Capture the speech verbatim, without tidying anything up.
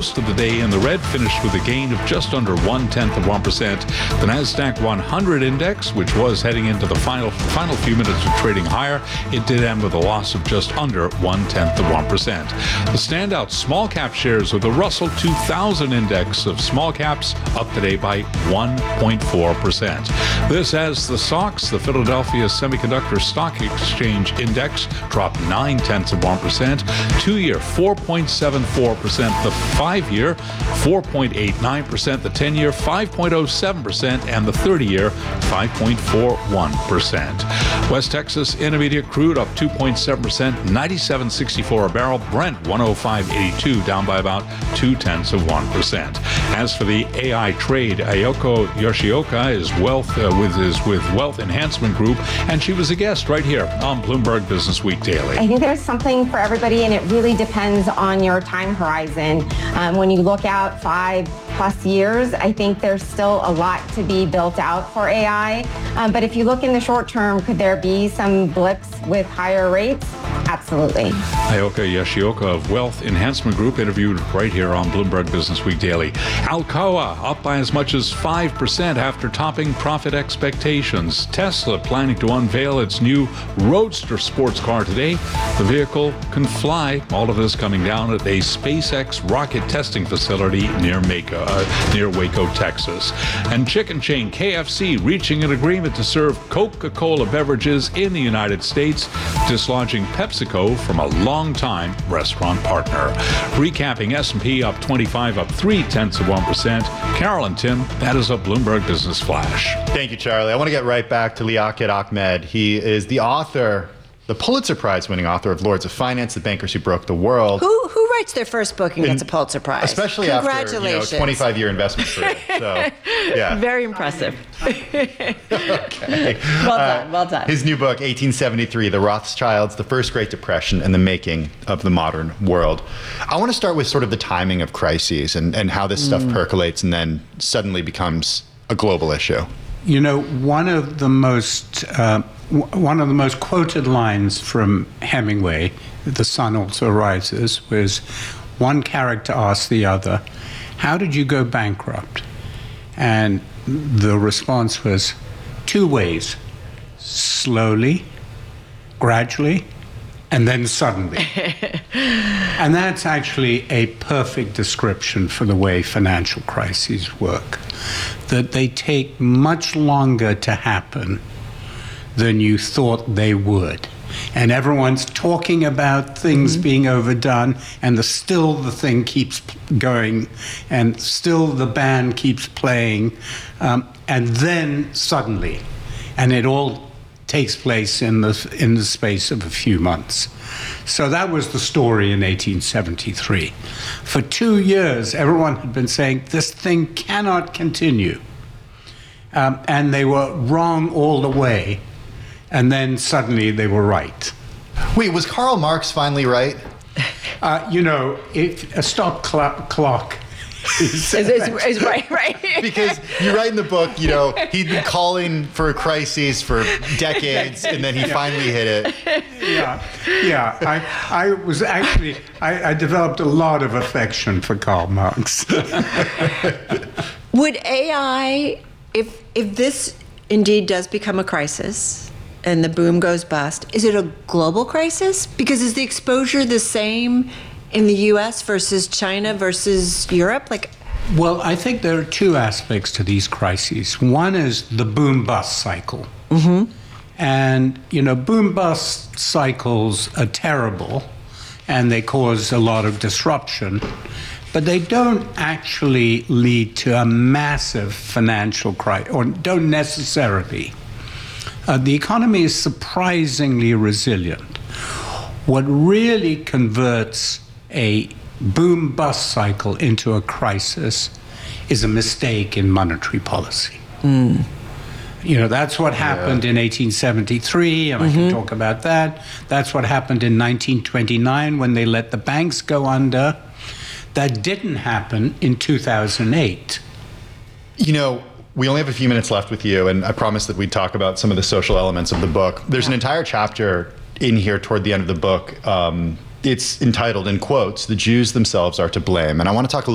most of the day in the red, finished with a gain of just under one-tenth of one percent. The NASDAQ one hundred index, which was heading into the final final few minutes of trading higher, it did end with a loss of just under one-tenth of one percent. The standout small cap shares with the Russell two thousand index of small caps up today by one point four percent. This as the S O X, the Philadelphia Semiconductor Stock Exchange Index, dropped nine-tenths of one percent. Two-year, four point seven four percent. The five-year, four point eight nine percent. The ten-year, five point oh seven percent. And the thirty-year, five point four one percent. West Texas Intermediate crude up two point seven percent, ninety-seven sixty-four a barrel. Brent one oh five eighty-two, down by about two-tenths of one percent. As for the A I trade, Ayoko Yoshioka is wealth uh, with is with Wealth Enhancement Group, and she was a guest right here on Bloomberg Business Week Daily. I think there's something for everybody, and it really depends on your time horizon. Um, when you look out five plus years, I think there's still a lot to be built out for A I. Um, but if you look in the short term, could there be some blips with higher rates? Absolutely. Ayoko Yoshioka of Wealth Enhancement Group, interviewed right here on Bloomberg Business Week Daily. Alcoa up by as much as five percent after topping profit expectations. Tesla planning to unveil its new Roadster sports car today. The vehicle can fly. All of this coming down at a SpaceX rocket testing facility near Waco, uh, near Waco, Texas. And chicken chain K F C reaching an agreement to serve Coca-Cola beverages in the United States, dislodging Pepsi from a long-time restaurant partner. Recapping, S and P up twenty-five, up three-tenths of one percent. Carol and Tim, that is a Bloomberg Business Flash. Thank you, Charlie. I want to get right back to Liaquat Ahmed. He is the author, the Pulitzer Prize-winning author of Lords of Finance, The Bankers Who Broke the World. Who who writes their first book and gets a Pulitzer Prize? Especially after, you know, twenty-five year investment career. So, yeah. Very impressive. Okay. Well done, well done. Uh, his new book, eighteen seventy-three, The Rothschilds, The First Great Depression, and the Making of the Modern World. I want to start with sort of the timing of crises and, and how this stuff mm. percolates and then suddenly becomes a global issue. You know, one of the most uh, w- one of the most quoted lines from Hemingway, The Sun Also Rises, was one character asked the other, "How did you go bankrupt?" And the response was, two ways: slowly, gradually, and then suddenly. And that's actually a perfect description for the way financial crises work. That they take much longer to happen than you thought they would. And everyone's talking about things mm-hmm. being overdone, and the, still the thing keeps going, and still the band keeps playing, um, and then suddenly, and it all takes place in the in the space of a few months. So that was the story in eighteen seventy-three. For two years, everyone had been saying, this thing cannot continue. Um, and they were wrong all the way. And then suddenly they were right. Wait, was Karl Marx finally right? Uh, you know, if a stop cl- clock is, is, is, is right, right. Because you write in the book, you know, he'd been calling for a crisis for decades, and then he yeah. finally hit it. Yeah, yeah. I, I was actually, I, I developed a lot of affection for Karl Marx. Would A I, if if this indeed does become a crisis, and the boom goes bust, is it a global crisis? Because is the exposure the same in the U S versus China versus Europe? Like, well, I think there are two aspects to these crises. One is the boom-bust cycle. Mm-hmm. And, you know, boom-bust cycles are terrible, and they cause a lot of disruption, but they don't actually lead to a massive financial crisis, or don't necessarily. Uh, the economy is surprisingly resilient. What really converts a boom-bust cycle into a crisis is a mistake in monetary policy. Mm. You know, that's what happened yeah. in eighteen seventy-three, and mm-hmm. I can talk about that. That's what happened in nineteen twenty-nine when they let the banks go under. That didn't happen in two thousand eight. You know, we only have a few minutes left with you, and I promised that we'd talk about some of the social elements of the book. There's an entire chapter in here toward the end of the book. Um, it's entitled, in quotes, "The Jews Themselves Are to Blame." And I want to talk a little